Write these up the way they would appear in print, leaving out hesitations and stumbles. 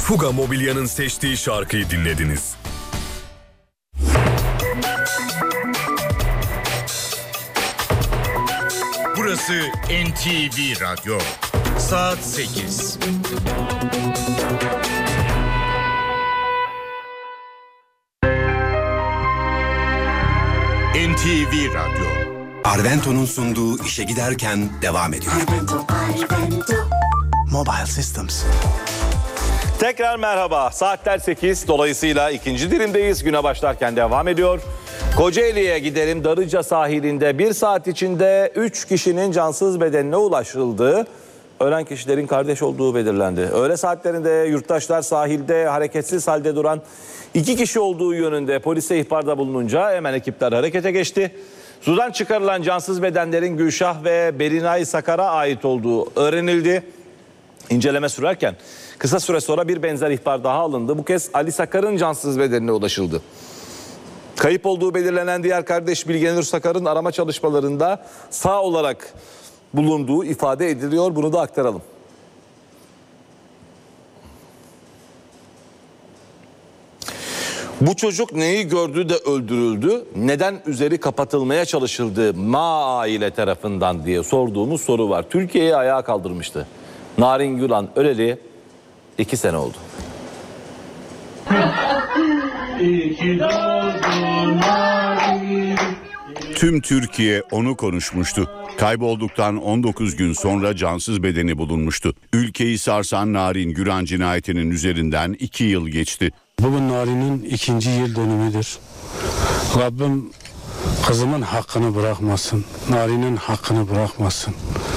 Fuga Mobilya'nın seçtiği şarkıyı dinlediniz. Burası NTV Radyo. Saat 8. NTV Radyo. Arvento'nun sunduğu işe giderken devam ediyor. Arvento. Mobile Systems. Tekrar merhaba. Saatler 8. Dolayısıyla ikinci dilimdeyiz. Güne başlarken devam ediyor. Kocaeli'ye gidelim. Darıca sahilinde 1 saat içinde 3 kişinin cansız bedenine ulaşıldı. Ölen kişilerin kardeş olduğu belirlendi. Öğle saatlerinde yurttaşlar sahilde hareketsiz halde duran 2 kişi olduğu yönünde polise ihbarda bulununca hemen ekipler harekete geçti. Sudan çıkarılan cansız bedenlerin Gülşah ve Berinay Sakar'a ait olduğu öğrenildi. İnceleme sürerken kısa süre sonra bir benzer ihbar daha alındı. Bu kez Ali Sakar'ın cansız bedenine ulaşıldı. Kayıp olduğu belirlenen diğer kardeş Bilgenur Sakar'ın arama çalışmalarında sağ olarak bulunduğu ifade ediliyor. Bunu da aktaralım. Bu çocuk neyi gördü de öldürüldü? Neden üzeri kapatılmaya çalışıldı Ma aile tarafından diye sorduğumuz soru var. Türkiye'yi ayağa kaldırmıştı. Narin Güran öleli 2 sene oldu. Tüm Türkiye onu konuşmuştu. Kaybolduktan 19 gün sonra cansız bedeni bulunmuştu. Ülkeyi sarsan Narin Güran cinayetinin üzerinden 2 yıl geçti. Bugün Narin'in 2. yıl dönümüdür. Rabbim kızımın hakkını bırakmasın. Narin'in hakkını bırakmasın.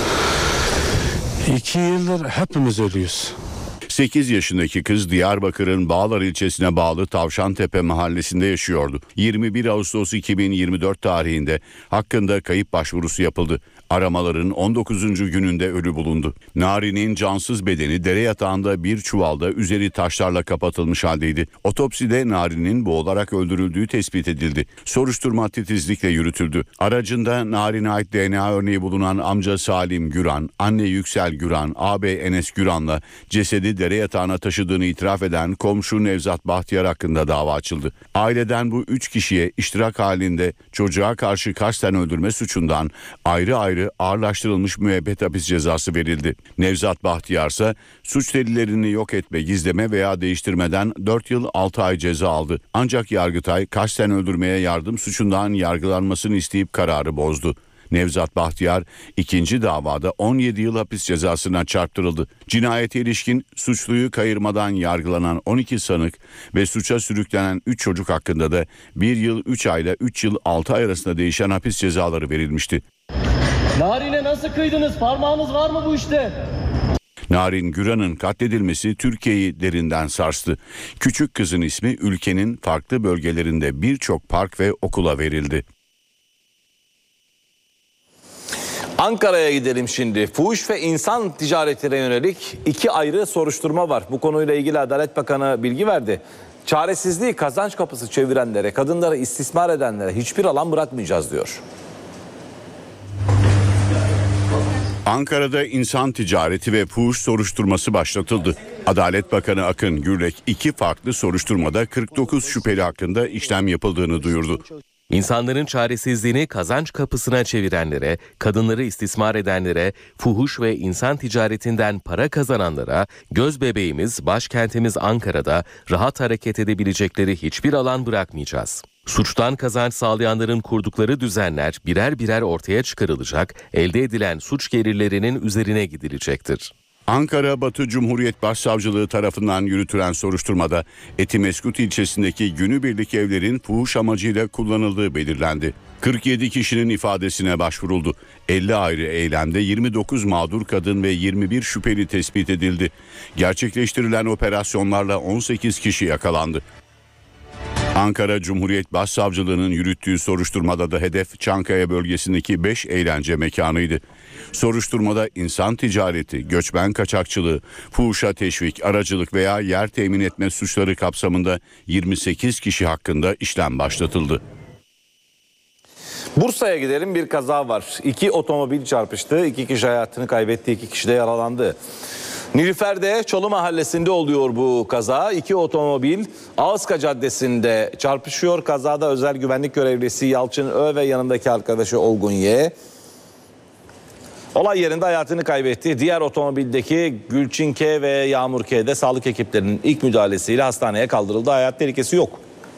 2 yıldır hepimiz ölüyoruz. 8 yaşındaki kız Diyarbakır'ın Bağlar ilçesine bağlı Tavşantepe mahallesinde yaşıyordu. 21 Ağustos 2024 tarihinde hakkında kayıp başvurusu yapıldı. Aramaların 19. gününde ölü bulundu. Narin'in cansız bedeni dere yatağında bir çuvalda üzeri taşlarla kapatılmış haldeydi. Otopside Narin'in boğularak öldürüldüğü tespit edildi. Soruşturma titizlikle yürütüldü. Aracında Narin'e ait DNA örneği bulunan amca Salim Güran, anne Yüksel Güran, ağabey Enes Güran'la cesedi dere yatağına taşıdığını itiraf eden komşu Nevzat Bahtiyar hakkında dava açıldı. Aileden bu 3 kişiye iştirak halinde çocuğa karşı kasten öldürme suçundan ayrı ayrı ağırlaştırılmış müebbet hapis cezası verildi. Nevzat Bahtiyar ise suç delillerini yok etme, gizleme veya değiştirmeden 4 yıl 6 ay ceza aldı. Ancak Yargıtay kasten öldürmeye yardım suçundan yargılanmasını isteyip kararı bozdu. Nevzat Bahtiyar 2. davada 17 yıl hapis cezasına çarptırıldı. Cinayete ilişkin suçluyu kayırmadan yargılanan 12 sanık ve suça sürüklenen 3 çocuk hakkında da 1 yıl 3 ayla 3 yıl 6 ay arasında değişen hapis cezaları verilmişti. Narin'e nasıl kıydınız? Parmağınız var mı bu işte? Narin Güran'ın katledilmesi Türkiye'yi derinden sarstı. Küçük kızın ismi ülkenin farklı bölgelerinde birçok park ve okula verildi. Ankara'ya gidelim şimdi. Fuhuş ve insan ticaretine yönelik 2 ayrı soruşturma var. Bu konuyla ilgili Adalet Bakanı bilgi verdi. Çaresizliği kazanç kapısı çevirenlere, kadınları istismar edenlere hiçbir alan bırakmayacağız diyor. Ankara'da insan ticareti ve fuhuş soruşturması başlatıldı. Adalet Bakanı Akın Gürlek 2 farklı soruşturmada 49 şüpheli hakkında işlem yapıldığını duyurdu. İnsanların çaresizliğini kazanç kapısına çevirenlere, kadınları istismar edenlere, fuhuş ve insan ticaretinden para kazananlara, göz bebeğimiz, başkentimiz Ankara'da rahat hareket edebilecekleri hiçbir alan bırakmayacağız. Suçtan kazanç sağlayanların kurdukları düzenler birer birer ortaya çıkarılacak, elde edilen suç gelirlerinin üzerine gidilecektir. Ankara Batı Cumhuriyet Başsavcılığı tarafından yürütülen soruşturmada Etimeskut ilçesindeki günübirlik evlerin fuhuş amacıyla kullanıldığı belirlendi. 47 kişinin ifadesine başvuruldu. 50 ayrı eylemde 29 mağdur kadın ve 21 şüpheli tespit edildi. Gerçekleştirilen operasyonlarla 18 kişi yakalandı. Ankara Cumhuriyet Başsavcılığı'nın yürüttüğü soruşturmada da hedef Çankaya bölgesindeki 5 eğlence mekanıydı. Soruşturmada insan ticareti, göçmen kaçakçılığı, fuhuşa teşvik, aracılık veya yer temin etme suçları kapsamında 28 kişi hakkında işlem başlatıldı. Bursa'ya gidelim, bir kaza var. 2 otomobil çarpıştı. 2 kişi hayatını kaybetti, 2 kişi de yaralandı. Nilüfer'de Çalı Mahallesi'nde oluyor bu kaza. İki otomobil Ağızka Caddesi'nde çarpışıyor. Kazada özel güvenlik görevlisi Yalçın Ö ve yanındaki arkadaşı Olgun Y olay yerinde hayatını kaybetti. Diğer otomobildeki Gülçin K ve Yağmur K de sağlık ekiplerinin ilk müdahalesiyle hastaneye kaldırıldı. Hayat tehlikesi yok.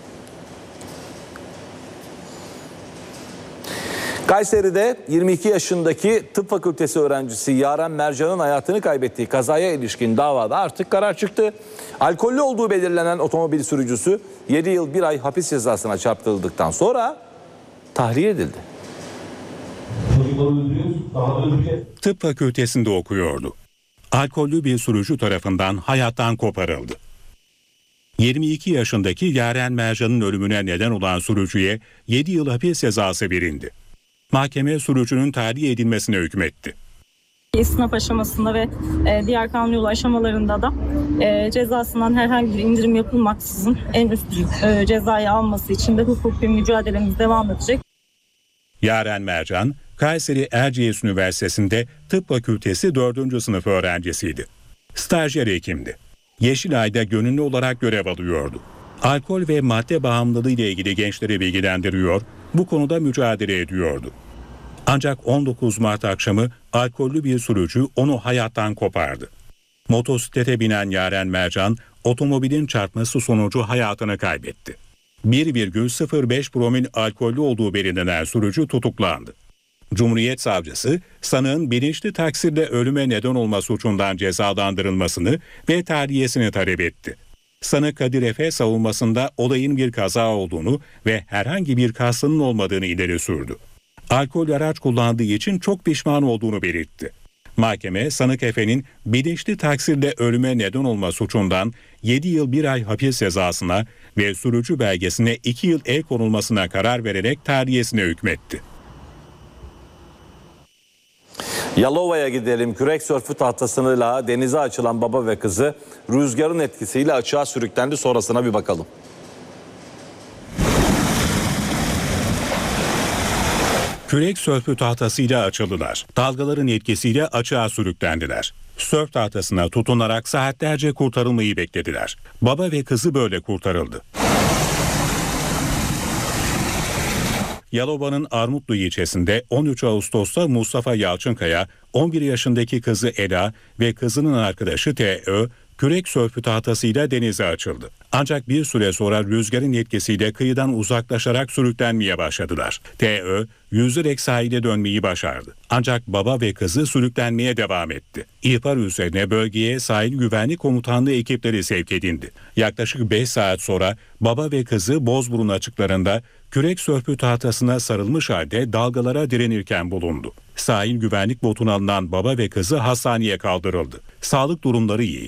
Kayseri'de 22 yaşındaki tıp fakültesi öğrencisi Yaren Mercan'ın hayatını kaybettiği kazaya ilişkin davada artık karar çıktı. Alkollü olduğu belirlenen otomobil sürücüsü 7 yıl 1 ay hapis cezasına çarptırıldıktan sonra tahliye edildi. Tıp fakültesinde okuyordu. Alkollü bir sürücü tarafından hayattan koparıldı. 22 yaşındaki Yaren Mercan'ın ölümüne neden olan sürücüye 7 yıl hapis cezası verildi. Mahkeme sürücünün tahliye edilmesine hükmetti. İstinaf aşamasında ve diğer kanun yolu aşamalarında da cezasından herhangi bir indirim yapılmaksızın en üst cezayı alması için de hukuki mücadelemiz devam edecek. Yaren Mercan, Kayseri Erciyes Üniversitesi'nde tıp fakültesi 4. sınıf öğrencisiydi. Stajyer hekimdi. Yeşilay'da gönüllü olarak görev alıyordu. Alkol ve madde bağımlılığı ile ilgili gençleri bilgilendiriyor, bu konuda mücadele ediyordu. Ancak 19 Mart akşamı alkollü bir sürücü onu hayattan kopardı. Motosiklete binen Yaren Mercan, otomobilin çarpması sonucu hayatını kaybetti. 1,05 promil alkollü olduğu belirlenen sürücü tutuklandı. Cumhuriyet Savcısı, sanığın bilinçli taksirle ölüme neden olma suçundan cezalandırılmasını ve tahliyesini talep etti. Sanık Kadir Efe savunmasında olayın bir kaza olduğunu ve herhangi bir kastının olmadığını ileri sürdü. Alkol araç kullandığı için çok pişman olduğunu belirtti. Mahkeme, sanık Efe'nin bilinçli taksirle ölüme neden olma suçundan 7 yıl 1 ay hapis cezasına ve sürücü belgesine 2 yıl el konulmasına karar vererek tahliyesine hükmetti. Yalova'ya gidelim. Kürek sörfü tahtasıyla denize açılan baba ve kızı rüzgarın etkisiyle açığa sürüklendi. Sonrasına bir bakalım. Kürek sörfü tahtasıyla açıldılar. Dalgaların etkisiyle açığa sürüklendiler. Sörf tahtasına tutunarak saatlerce kurtarılmayı beklediler. Baba ve kızı böyle kurtarıldı. Yalova'nın Armutlu ilçesinde 13 Ağustos'ta Mustafa Yalçınkaya, 11 yaşındaki kızı Ela ve kızının arkadaşı T.Ö. kürek sörfü tahtasıyla denize açıldı. Ancak bir süre sonra rüzgarın etkisiyle kıyıdan uzaklaşarak sürüklenmeye başladılar. T.Ö. yüzerek sahile dönmeyi başardı. Ancak baba ve kızı sürüklenmeye devam etti. İhbar üzerine bölgeye sahil güvenlik komutanlığı ekipleri sevk edildi. Yaklaşık 5 saat sonra baba ve kızı Bozburun açıklarında kürek sörfü tahtasına sarılmış halde dalgalara direnirken bulundu. Sahil güvenlik botuna alınan baba ve kızı hastaneye kaldırıldı. Sağlık durumları iyi.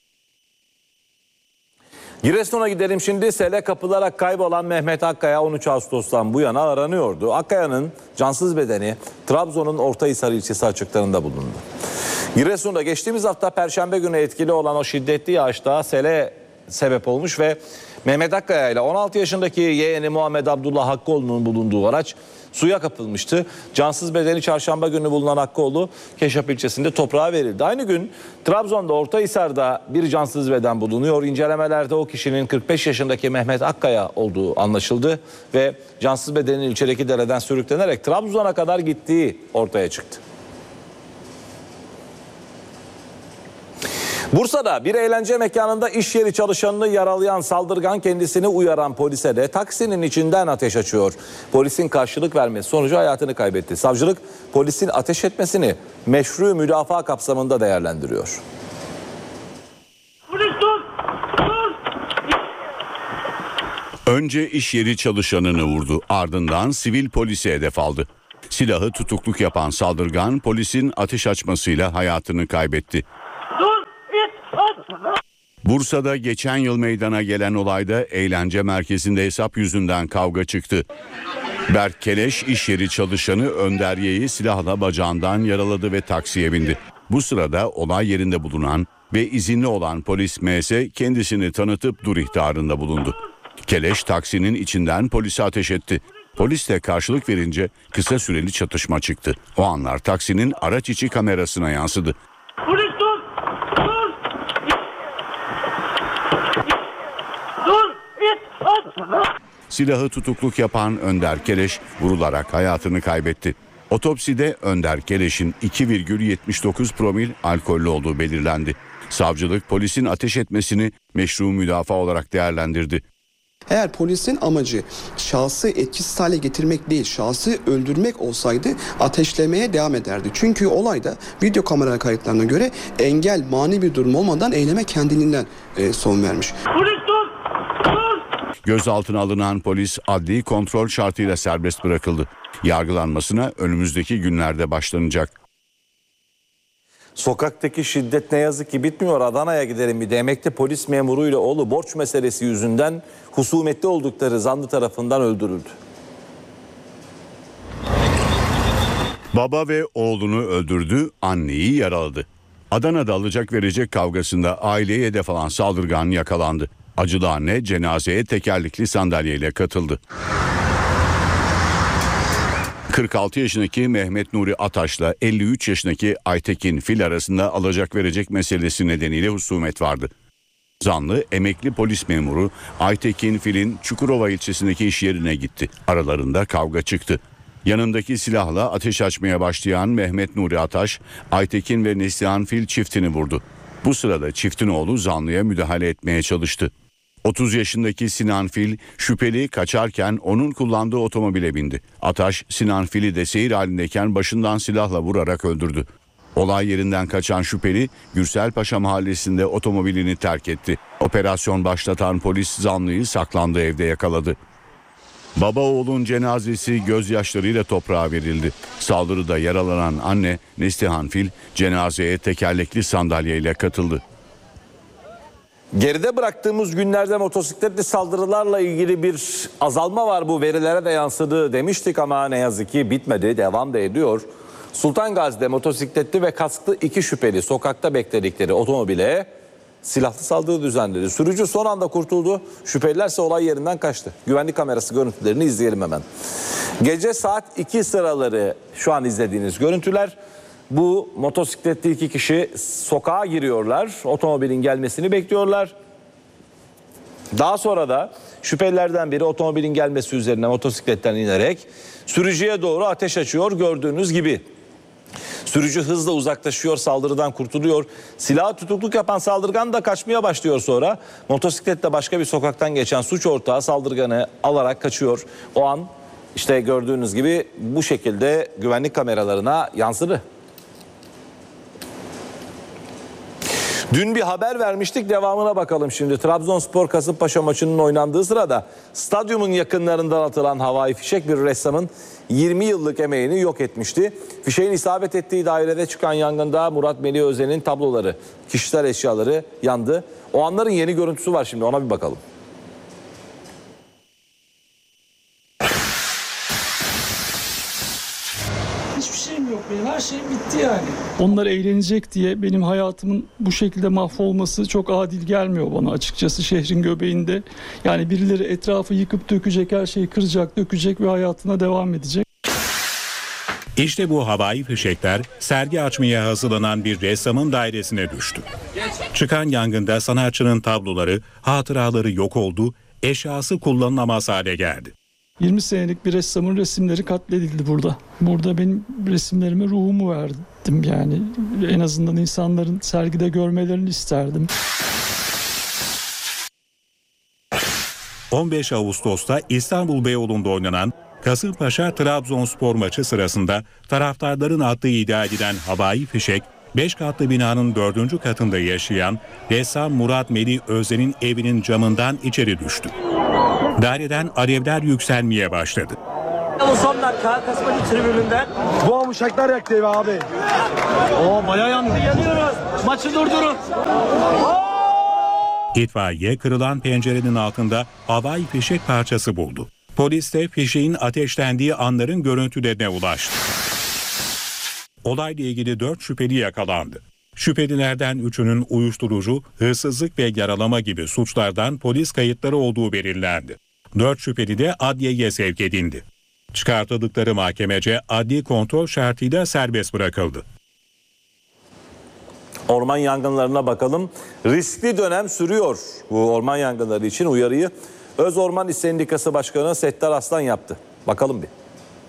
Giresun'a gidelim şimdi. Sele kapılarak kaybolan Mehmet Akkaya 13 Ağustos'tan bu yana aranıyordu. Akkaya'nın cansız bedeni Trabzon'un Ortahisar ilçesi açıklarında bulundu. Giresun'da geçtiğimiz hafta Perşembe günü etkili olan o şiddetli yağışta sele sebep olmuş ve Mehmet Akkaya ile 16 yaşındaki yeğeni Muhammed Abdullah Hakkıoğlu'nun bulunduğu araç suya kapılmıştı. Cansız bedeni çarşamba günü bulunan Hakkıoğlu Keşap ilçesinde toprağa verildi. Aynı gün Trabzon'da Ortahisar'da bir cansız beden bulunuyor. İncelemelerde o kişinin 45 yaşındaki Mehmet Akkaya olduğu anlaşıldı ve cansız bedenin ilçedeki dereden sürüklenerek Trabzon'a kadar gittiği ortaya çıktı. Bursa'da bir eğlence mekanında iş yeri çalışanını yaralayan saldırgan kendisini uyaran polise de taksinin içinden ateş açıyor. Polisin karşılık vermesi sonucu hayatını kaybetti. Savcılık polisin ateş etmesini meşru müdafaa kapsamında değerlendiriyor. Önce iş yeri çalışanını vurdu, ardından sivil polise hedef aldı. Silahı tutukluk yapan saldırgan polisin ateş açmasıyla hayatını kaybetti. Bursa'da geçen yıl meydana gelen olayda eğlence merkezinde hesap yüzünden kavga çıktı. Berk Keleş iş yeri çalışanı Önder Y'yi silahla bacağından yaraladı ve taksiye bindi. Bu sırada olay yerinde bulunan ve izinli olan polis MS kendisini tanıtıp dur ihtarında bulundu. Keleş taksinin içinden polise ateş etti. Polis de karşılık verince kısa süreli çatışma çıktı. O anlar taksinin araç içi kamerasına yansıdı. Silahı tutukluk yapan Önder Keleş vurularak hayatını kaybetti. Otopside Önder Keleş'in 2,79 promil alkollü olduğu belirlendi. Savcılık polisin ateş etmesini meşru müdafaa olarak değerlendirdi. Eğer polisin amacı şahsı etkisiz hale getirmek değil, şahsı öldürmek olsaydı ateşlemeye devam ederdi. Çünkü olayda video kamera kayıtlarına göre engel, mani bir durum olmadan eyleme kendiliğinden son vermiş. Gözaltına alınan polis adli kontrol şartıyla serbest bırakıldı. Yargılanmasına önümüzdeki günlerde başlanacak. Sokaktaki şiddet ne yazık ki bitmiyor. Adana'ya gidelim bir de. Emekli polis memuruyla oğlu borç meselesi yüzünden husumetli oldukları zanlı tarafından öldürüldü. Baba ve oğlunu öldürdü, anneyi yaraladı. Adana'da alacak verecek kavgasında aileye hedef alan saldırgan yakalandı. Acılı anne cenazeye tekerlekli sandalyeyle katıldı. 46 yaşındaki Mehmet Nuri Ataş'la 53 yaşındaki Aytekin Fil arasında alacak verecek meselesi nedeniyle husumet vardı. Zanlı emekli polis memuru Aytekin Fil'in Çukurova ilçesindeki iş yerine gitti. Aralarında kavga çıktı. Yanındaki silahla ateş açmaya başlayan Mehmet Nuri Ataş, Aytekin ve Neslihan Fil çiftini vurdu. Bu sırada çiftin oğlu zanlıya müdahale etmeye çalıştı. 30 yaşındaki Sinan Fil şüpheli kaçarken onun kullandığı otomobile bindi. Ataş Sinan Fil'i de seyir halindeyken başından silahla vurarak öldürdü. Olay yerinden kaçan şüpheli Gürselpaşa mahallesinde otomobilini terk etti. Operasyon başlatan polis zanlıyı saklandığı evde yakaladı. Baba oğlun cenazesi gözyaşlarıyla toprağa verildi. Saldırıda yaralanan anne Neslihan Fil cenazeye tekerlekli sandalyeyle katıldı. Geride bıraktığımız günlerde motosikletli saldırılarla ilgili bir azalma var, bu verilere de yansıdı demiştik ama ne yazık ki bitmedi, devam da ediyor. Sultan Gazi'de motosikletli ve kasklı 2 şüpheli sokakta bekledikleri otomobile silahlı saldırı düzenledi. Sürücü son anda kurtuldu, şüpheliler ise olay yerinden kaçtı. Güvenlik kamerası görüntülerini izleyelim hemen. Gece saat 2 sıraları şu an izlediğiniz görüntüler. Bu motosikletli 2 kişi sokağa giriyorlar. Otomobilin gelmesini bekliyorlar. Daha sonra da şüphelilerden biri otomobilin gelmesi üzerine motosikletten inerek sürücüye doğru ateş açıyor gördüğünüz gibi. Sürücü hızla uzaklaşıyor, saldırıdan kurtuluyor. Silahı tutukluk yapan saldırgan da kaçmaya başlıyor sonra. Motosikletle başka bir sokaktan geçen suç ortağı saldırganı alarak kaçıyor. O an işte gördüğünüz gibi bu şekilde güvenlik kameralarına yansıdı. Dün bir haber vermiştik, devamına bakalım şimdi. Trabzonspor Kasımpaşa maçının oynandığı sırada stadyumun yakınlarından atılan havai fişek bir ressamın 20 yıllık emeğini yok etmişti. Fişeğin isabet ettiği dairede çıkan yangında Murat Melih Özen'in tabloları, kişisel eşyaları yandı. O anların yeni görüntüsü var şimdi, ona bir bakalım. Hiçbir şeyim yok benim. Her şeyim bitti yani. Onlar eğlenecek diye benim hayatımın bu şekilde mahvolması çok adil gelmiyor bana açıkçası, şehrin göbeğinde. Yani birileri etrafı yıkıp dökecek, her şeyi kıracak, dökecek ve hayatına devam edecek. İşte bu havai fişekler sergi açmaya hazırlanan bir ressamın dairesine düştü. Çıkan yangında sanatçının tabloları, hatıraları yok oldu, eşyası kullanılamaz hale geldi. 20 senelik bir ressamın resimleri katledildi burada. Burada benim resimlerime ruhumu verdim yani. En azından insanların sergide görmelerini isterdim. 15 Ağustos'ta İstanbul Beyoğlu'nda oynanan Kasımpaşa Trabzonspor maçı sırasında taraftarların attığı iddia edilen havai fişek 5 katlı binanın 4. katında yaşayan ressam Murat Melih Özen'in evinin camından içeri düştü. Daireden alevler yükselmeye başladı. Son dakika Kasımpaşa tribününden. Bu uşaklar yaktı evi abi. Oo bayağı yandı. Yanıyoruz. Maçı durdurun. İtfaiye kırılan pencerenin altında havai fişek parçası buldu. Polis de fişeğin ateşlendiği anların görüntülerine ulaştı. Olayla ilgili 4 şüpheli yakalandı. Şüphelilerden 3'ünün uyuşturucu, hırsızlık ve yaralama gibi suçlardan polis kayıtları olduğu belirlendi. 4 şüpheli de adliyeye sevk edildi. Çıkartıldıkları mahkemece adli kontrol şartıyla serbest bırakıldı. Orman yangınlarına bakalım. Riskli dönem sürüyor. Bu orman yangınları için uyarıyı Öz Orman İş Sendikası Başkanı Settar Aslan yaptı. Bakalım bir.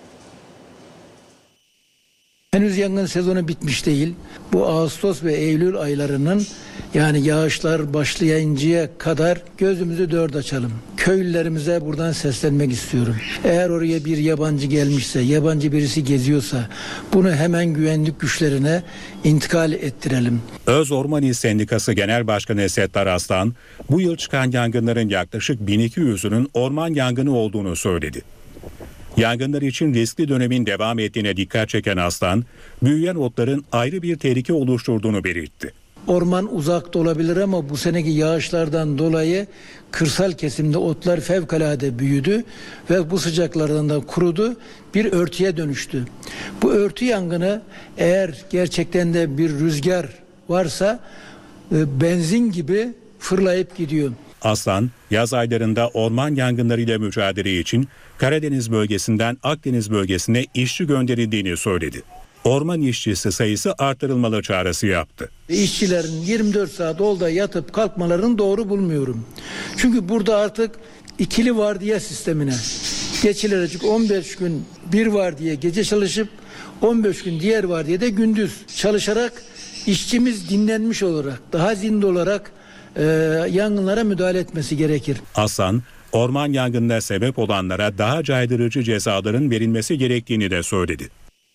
Henüz yangın sezonu bitmiş değil. Bu Ağustos ve Eylül aylarının yani yağışlar başlayıncaya kadar gözümüzü dört açalım. Köylülerimize buradan seslenmek istiyorum. Eğer oraya bir yabancı gelmişse, yabancı birisi geziyorsa bunu hemen güvenlik güçlerine intikal ettirelim. Öz Orman İş Sendikası Genel Başkanı Settar Aslan, bu yıl çıkan yangınların yaklaşık 1200'ünün orman yangını olduğunu söyledi. Yangınlar için riskli dönemin devam ettiğine dikkat çeken Aslan, büyüyen otların ayrı bir tehlike oluşturduğunu belirtti. Orman uzakta olabilir ama bu seneki yağışlardan dolayı kırsal kesimde otlar fevkalade büyüdü ve bu sıcaklardan da kurudu, bir örtüye dönüştü. Bu örtü yangını eğer gerçekten de bir rüzgar varsa benzin gibi fırlayıp gidiyor. Aslan, yaz aylarında orman yangınlarıyla mücadele için Karadeniz bölgesinden Akdeniz bölgesine işçi gönderildiğini söyledi. Orman işçisi sayısı artırılmalı çağrısı yaptı. İşçilerin 24 saat olda yatıp kalkmalarını doğru bulmuyorum. Çünkü burada artık ikili vardiya sistemine geçilecek. 15 gün bir vardiya gece çalışıp 15 gün diğer vardiyada gündüz çalışarak işçimiz dinlenmiş olarak daha zinde olarak yangınlara müdahale etmesi gerekir. Aslan, orman yangınına sebep olanlara daha caydırıcı cezaların verilmesi gerektiğini de söyledi.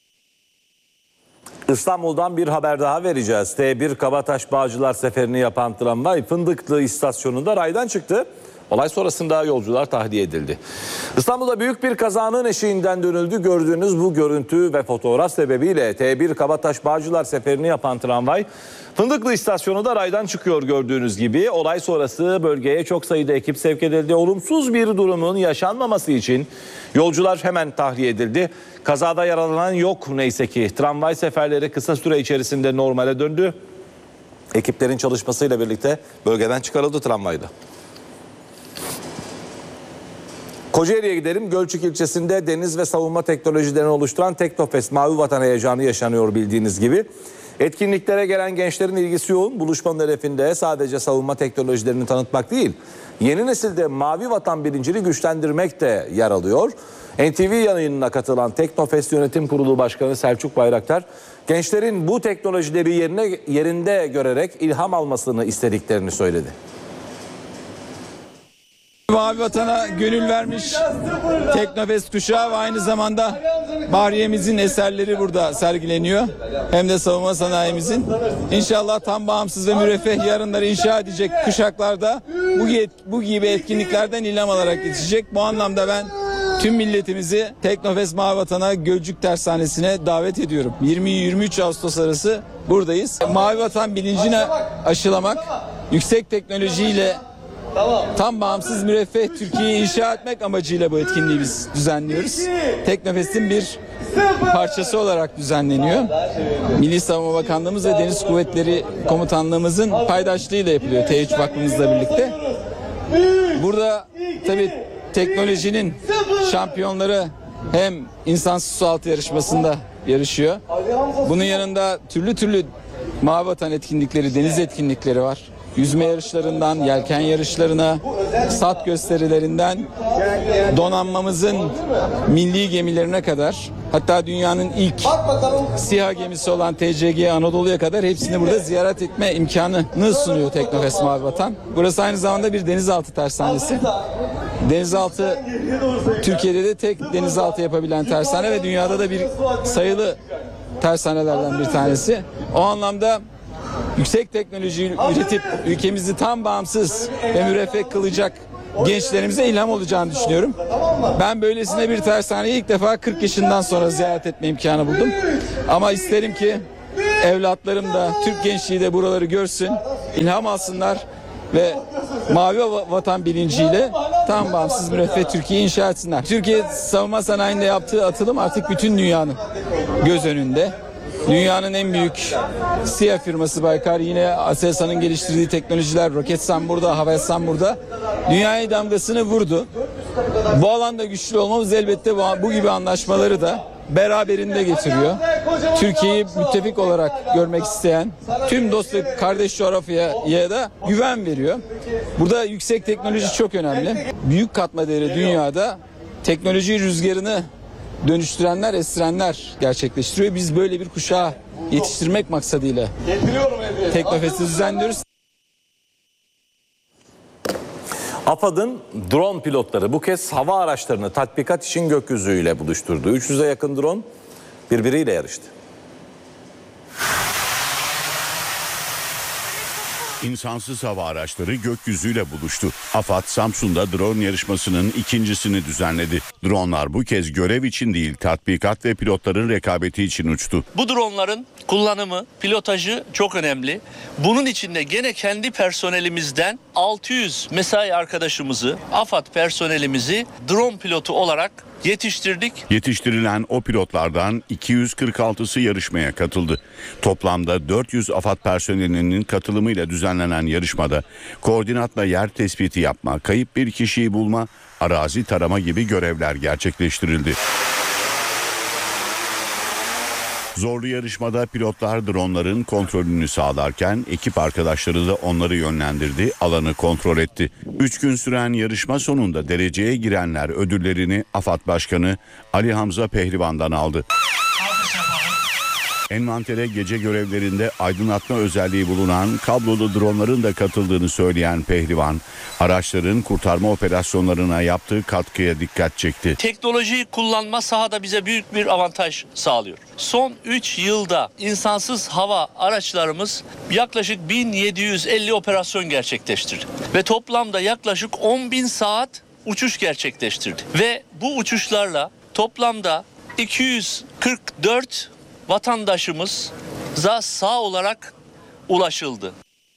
İstanbul'dan bir haber daha vereceğiz. T1 Kabataş Bağcılar seferini yapan tramvay Fındıklı istasyonunda raydan çıktı. Olay sonrasında yolcular tahliye edildi. İstanbul'da büyük bir kazanın eşiğinden dönüldü. Gördüğünüz bu görüntü ve fotoğraf sebebiyle T1 Kabataş Bağcılar seferini yapan tramvay Fındıklı istasyonunda raydan çıkıyor gördüğünüz gibi. Olay sonrası bölgeye çok sayıda ekip sevk edildi. Olumsuz bir durumun yaşanmaması için yolcular hemen tahliye edildi. Kazada yaralanan yok neyse ki. Tramvay seferleri kısa süre içerisinde normale döndü. Ekiplerin çalışmasıyla birlikte bölgeden çıkarıldı tramvayda. Kocaeli'ye gidelim. Gölçük ilçesinde deniz ve savunma teknolojilerini oluşturan Teknofest Mavi Vatan heyecanı yaşanıyor bildiğiniz gibi. Etkinliklere gelen gençlerin ilgisi yoğun. Buluşmanın hedefinde sadece savunma teknolojilerini tanıtmak değil, yeni nesilde Mavi Vatan bilincini güçlendirmek de yer alıyor. NTV yayınına katılan Teknofest Yönetim Kurulu Başkanı Selçuk Bayraktar, gençlerin bu teknolojileri yerinde görerek ilham almasını istediklerini söyledi. Mavi Vatan'a gönül vermiş Teknofest kuşağı ve aynı zamanda Bahriye'mizin eserleri burada sergileniyor. Hem de savunma sanayimizin. İnşallah tam bağımsız ve müreffeh yarınları inşa edecek kuşaklarda bu gibi etkinliklerden ilham alarak yetişecek. Bu anlamda ben tüm milletimizi Teknofest Mavi Vatan'a Gölcük Tersanesi'ne davet ediyorum. 20-23 Ağustos arası buradayız. Mavi Vatan bilincini aşılamak, yüksek teknolojiyle tam bağımsız müreffeh Türkiye'yi inşa etmek amacıyla bu etkinliği biz düzenliyoruz. Teknofest'in bir parçası olarak düzenleniyor. Milli Savunma Bakanlığımız ve Deniz Kuvvetleri Komutanlığımızın paydaşlığıyla yapılıyor T3 Vakfımızla birlikte. Burada tabii teknolojinin şampiyonları hem insansız sualtı yarışmasında yarışıyor. Bunun yanında türlü Mavi Vatan etkinlikleri, deniz etkinlikleri var. Yüzme yarışlarından, yelken yarışlarına, sat gösterilerinden, donanmamızın milli gemilerine kadar, hatta dünyanın ilk SİHA gemisi olan TCG Anadolu'ya kadar hepsini burada ziyaret etme imkanını sunuyor Teknofest Mavi Vatan. Burası aynı zamanda bir denizaltı tersanesi. Denizaltı, Türkiye'de de tek denizaltı yapabilen tersane ve dünyada da bir sayılı tersanelerden bir tanesi. O anlamda yüksek teknoloji üretip ülkemizi tam bağımsız ve müreffeh kılacak gençlerimize ilham olacağını düşünüyorum. Ben böylesine bir tersaneyi ilk defa 40 yaşından sonra ziyaret etme imkanı buldum. Ama isterim ki evlatlarım da, Türk gençliği de buraları görsün, ilham alsınlar ve Mavi Vatan bilinciyle tam bağımsız müreffeh Türkiye'yi inşa etsinler. Türkiye savunma sanayinde yaptığı atılım artık bütün dünyanın göz önünde. Dünyanın en büyük SİHA firması Baykar, yine Aselsan'ın geliştirdiği teknolojiler, Roketsan burada, Havelsan burada. Dünyaya damgasını vurdu. Bu alanda güçlü olmamız elbette bu gibi anlaşmaları da beraberinde getiriyor. Türkiye'yi müttefik olarak görmek isteyen tüm dost ve kardeş coğrafyaya da güven veriyor. Burada yüksek teknoloji çok önemli. Büyük katma değeri dünyada teknoloji rüzgarını dönüştürenler, estirenler gerçekleştiriyor. Biz böyle bir kuşağı yetiştirmek maksadıyla Teknofest'i düzenliyoruz. AFAD'ın drone pilotları bu kez hava araçlarını tatbikat için gökyüzüyle buluşturdu. 300'e yakın drone birbiriyle yarıştı. İnsansız hava araçları gökyüzüyle buluştu. AFAD Samsun'da drone yarışmasının ikincisini düzenledi. Dronlar bu kez görev için değil, tatbikat ve pilotların rekabeti için uçtu. Bu dronların kullanımı, pilotajı çok önemli. Bunun için de gene kendi personelimizden 600 mesai arkadaşımızı, AFAD personelimizi drone pilotu olarak yetiştirdik. Yetiştirilen o pilotlardan 246'sı yarışmaya katıldı. Toplamda 400 AFAD personelinin katılımıyla düzenlenen yarışmada koordinatla yer tespiti yapma, kayıp bir kişiyi bulma, arazi tarama gibi görevler gerçekleştirildi. Zorlu yarışmada pilotlar dronların kontrolünü sağlarken ekip arkadaşları da onları yönlendirdi, alanı kontrol etti. 3 gün süren yarışma sonunda dereceye girenler ödüllerini AFAD Başkanı Ali Hamza Pehlivan'dan aldı. Envantere gece görevlerinde aydınlatma özelliği bulunan kablolu dronların da katıldığını söyleyen Pehlivan, araçların kurtarma operasyonlarına yaptığı katkıya dikkat çekti. Teknolojiyi kullanma sahada bize büyük bir avantaj sağlıyor. Son 3 yılda insansız hava araçlarımız yaklaşık 1750 operasyon gerçekleştirdi. Ve toplamda yaklaşık 10.000 saat uçuş gerçekleştirdi. Ve bu uçuşlarla toplamda 244 vatandaşımıza sağ olarak ulaşıldı.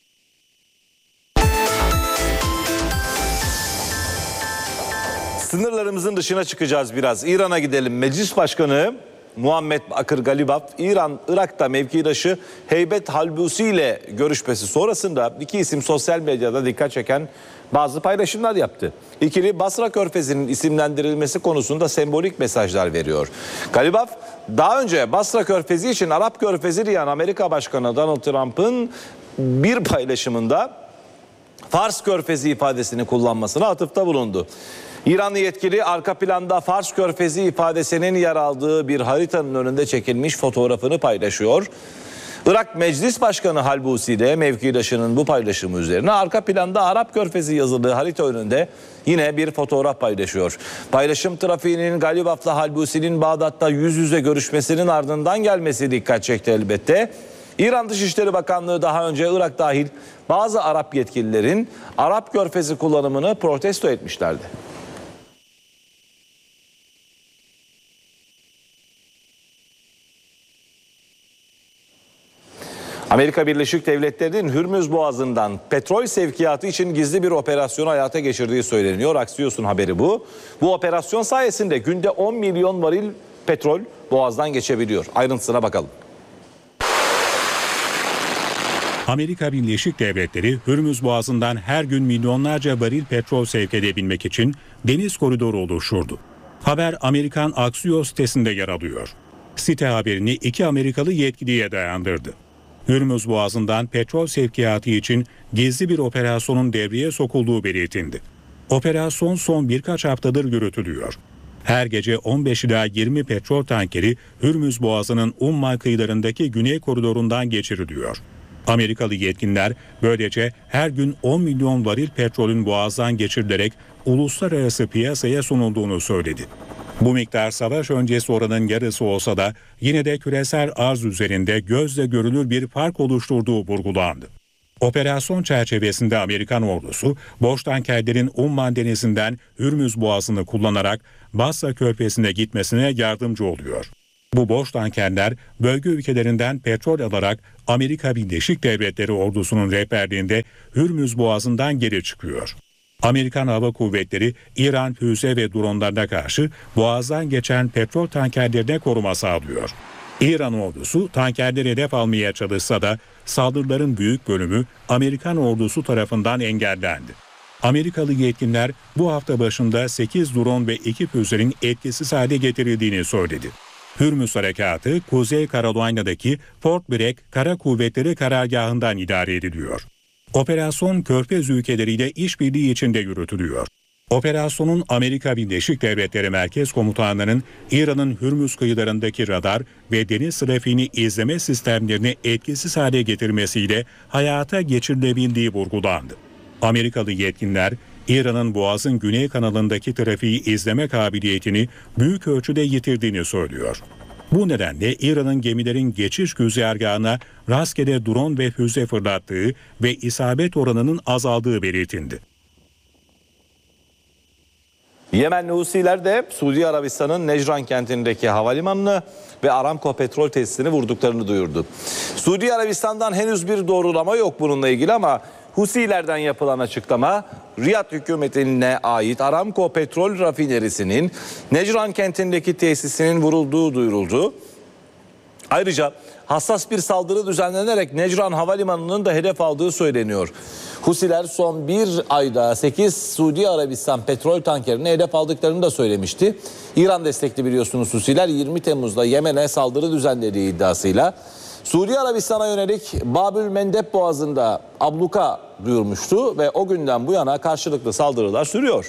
Sınırlarımızın dışına çıkacağız biraz. İran'a gidelim. Meclis Başkanı Muhammed Bakır Galibaf, Irak'ta mevkidaşı Heybet Halbusi ile görüşmesi sonrasında iki isim sosyal medyada dikkat çeken bazı paylaşımlar yaptı. İkili Basra Körfezi'nin isimlendirilmesi konusunda sembolik mesajlar veriyor. Galibaf daha önce Basra Körfezi için Arap Körfezi diyen Amerika Başkanı Donald Trump'ın bir paylaşımında Fars Körfezi ifadesini kullanmasına atıfta bulundu. İranlı yetkili arka planda Fars Körfezi ifadesinin yer aldığı bir haritanın önünde çekilmiş fotoğrafını paylaşıyor. Irak Meclis Başkanı Halbusi de mevkidaşının bu paylaşımı üzerine arka planda Arap Körfezi yazılı harita önünde yine bir fotoğraf paylaşıyor. Paylaşım trafiğinin Galibaf'la Halbusi'nin Bağdat'ta yüz yüze görüşmesinin ardından gelmesi dikkat çekti elbette. İran Dışişleri Bakanlığı daha önce Irak dahil bazı Arap yetkililerin Arap Körfezi kullanımını protesto etmişlerdi. Amerika Birleşik Devletleri'nin Hürmüz Boğazı'ndan petrol sevkiyatı için gizli bir operasyonu hayata geçirdiği söyleniyor. Axios'un haberi bu. Bu operasyon sayesinde günde 10 milyon varil petrol Boğaz'dan geçebiliyor. Ayrıntısına bakalım. Amerika Birleşik Devletleri Hürmüz Boğazı'ndan her gün milyonlarca varil petrol sevk edebilmek için deniz koridoru oluşturdu. Haber Amerikan Axios sitesinde yer alıyor. Site haberini 2 Amerikalı yetkiliye dayandırdı. Hürmüz Boğazı'ndan petrol sevkiyatı için gizli bir operasyonun devreye sokulduğu belirtildi. Operasyon son birkaç haftadır yürütülüyor. Her gece 15 ila 20 petrol tankeri Hürmüz Boğazı'nın Umman kıyılarındaki güney koridorundan geçiriliyor. Amerikalı yetkililer böylece her gün 10 milyon varil petrolün boğazdan geçirilerek uluslararası piyasaya sunulduğunu söyledi. Bu miktar savaş öncesi oranın yarısı olsa da yine de küresel arz üzerinde gözle görülür bir fark oluşturduğu vurgulandı. Operasyon çerçevesinde Amerikan ordusu boş tankerlerin Umman denizinden Hürmüz Boğazı'nı kullanarak Basra Körfezi'ne gitmesine yardımcı oluyor. Bu boş tankerler bölge ülkelerinden petrol alarak Amerika Birleşik Devletleri ordusunun rehberliğinde Hürmüz Boğazı'ndan geri çıkıyor. Amerikan Hava Kuvvetleri İran füze ve dronlarına karşı boğazdan geçen petrol tankerlerine koruma sağlıyor. İran ordusu tankerleri hedef almaya çalışsa da saldırıların büyük bölümü Amerikan ordusu tarafından engellendi. Amerikalı yetkililer bu hafta başında 8 drone ve 2 füzenin etkisiz hale getirildiğini söyledi. Hürmüz Harekatı, Kuzey Carolina'daki Fort Bragg Kara Kuvvetleri Karargahı'ndan idare ediliyor. Operasyon Körfez ülkeleriyle işbirliği içinde yürütülüyor. Operasyonun Amerika Birleşik Devletleri Merkez Komutanlığı'nın İran'ın Hürmüz kıyılarındaki radar ve deniz trafiğini izleme sistemlerini etkisiz hale getirmesiyle hayata geçirilebildiği vurgulandı. Amerikalı yetkililer, İran'ın Boğaz'ın güney kanalındaki trafiği izleme kabiliyetini büyük ölçüde yitirdiğini söylüyor. Bu nedenle İran'ın gemilerin geçiş güzergahına rastgele drone ve füze fırlattığı ve isabet oranının azaldığı belirtildi. Yemenli Husiler de Suudi Arabistan'ın Necran kentindeki havalimanını ve Aramco petrol tesisini vurduklarını duyurdu. Suudi Arabistan'dan henüz bir doğrulama yok bununla ilgili ama Husilerden yapılan açıklama Riyad hükümetine ait Aramco petrol rafinerisinin Necran kentindeki tesisinin vurulduğu duyuruldu. Ayrıca hassas bir saldırı düzenlenerek Necran havalimanının da hedef aldığı söyleniyor. Husiler son bir ayda 8 Suudi Arabistan petrol tankerini hedef aldıklarını da söylemişti. İran destekli biliyorsunuz Husiler 20 Temmuz'da Yemen'e saldırı düzenlediği iddiasıyla Suudi Arabistan'a yönelik Babül Mendeb Boğazı'nda abluka duyurmuştu ve o günden bu yana karşılıklı saldırılar sürüyor.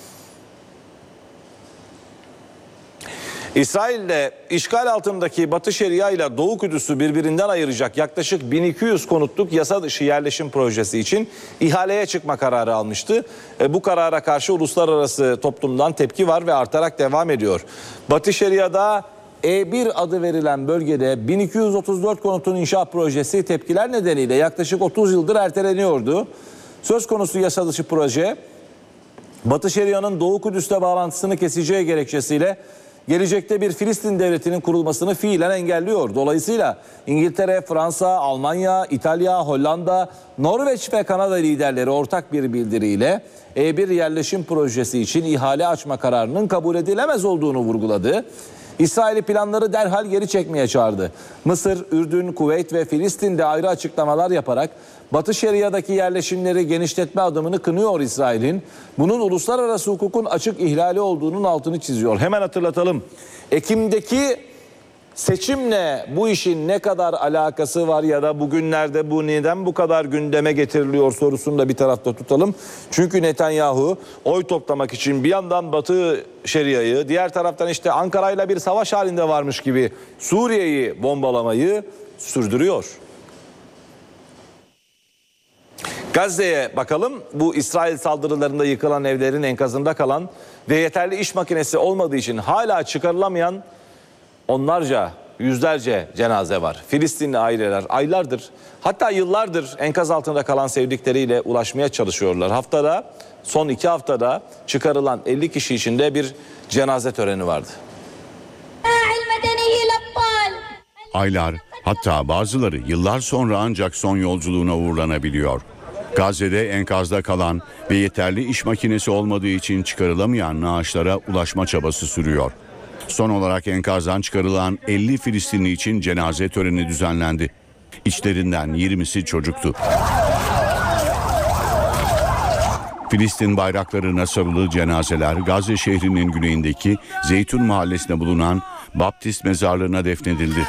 İsrail'de işgal altındaki Batı Şeria ile Doğu Kudüs'ü birbirinden ayıracak yaklaşık 1200 konutluk yasa dışı yerleşim projesi için ihaleye çıkma kararı almıştı. Bu karara karşı uluslararası toplumdan tepki var ve artarak devam ediyor. Batı Şeria'da E1 adı verilen bölgede 1234 konutun inşaat projesi tepkiler nedeniyle yaklaşık 30 yıldır erteleniyordu. Söz konusu yasa dışı proje Batı Şeria'nın Doğu Kudüs'le bağlantısını keseceği gerekçesiyle gelecekte bir Filistin devletinin kurulmasını fiilen engelliyor. Dolayısıyla İngiltere, Fransa, Almanya, İtalya, Hollanda, Norveç ve Kanada liderleri ortak bir bildiriyle E1 yerleşim projesi için ihale açma kararının kabul edilemez olduğunu vurguladı. İsrail'i planları derhal geri çekmeye çağırdı. Mısır, Ürdün, Kuveyt ve Filistin'de ayrı açıklamalar yaparak Batı Şeria'daki yerleşimleri genişletme adımını kınıyor İsrail'in. Bunun uluslararası hukukun açık ihlali olduğunun altını çiziyor. Hemen hatırlatalım. Ekim'deki seçimle bu işin ne kadar alakası var ya da bugünlerde bu neden bu kadar gündeme getiriliyor sorusunu da bir tarafta tutalım. Çünkü Netanyahu oy toplamak için bir yandan Batı Şeria'yı, diğer taraftan işte Ankara'yla bir savaş halinde varmış gibi Suriye'yi bombalamayı sürdürüyor. Gazze'ye bakalım. Bu İsrail saldırılarında yıkılan evlerin enkazında kalan ve yeterli iş makinesi olmadığı için hala çıkarılamayan onlarca, yüzlerce cenaze var. Filistinli aileler aylardır, hatta yıllardır enkaz altında kalan sevdikleriyle ulaşmaya çalışıyorlar. Son 2 haftada çıkarılan 50 kişi için de bir cenaze töreni vardı. Aylar, hatta bazıları yıllar sonra ancak son yolculuğuna uğurlanabiliyor. Gazze'de enkazda kalan ve yeterli iş makinesi olmadığı için çıkarılamayan naaşlara ulaşma çabası sürüyor. Son olarak enkazdan çıkarılan 50 Filistinli için cenaze töreni düzenlendi. İçlerinden 20'si çocuktu. Filistin bayraklarına sarılı cenazeler Gazze şehrinin güneyindeki Zeytun mahallesinde bulunan Baptist mezarlığına defnedildi.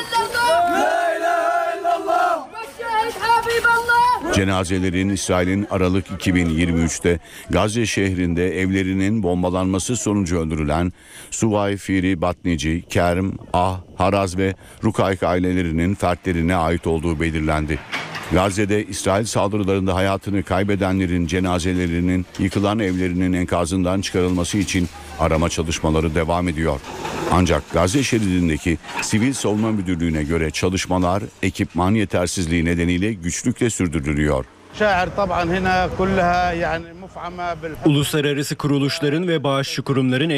Cenazelerin İsrail'in Aralık 2023'te Gazze şehrinde evlerinin bombalanması sonucu öldürülen Suvay, Firi, Batnici, Kerm, Haraz ve Rukayk ailelerinin fertlerine ait olduğu belirlendi. Gazze'de İsrail saldırılarında hayatını kaybedenlerin cenazelerinin yıkılan evlerinin enkazından çıkarılması için arama çalışmaları devam ediyor. Ancak Gazze şeridindeki Sivil Savunma Müdürlüğü'ne göre çalışmalar ekipman yetersizliği nedeniyle güçlükle sürdürülüyor. Uluslararası kuruluşların ve bağışçı kurumların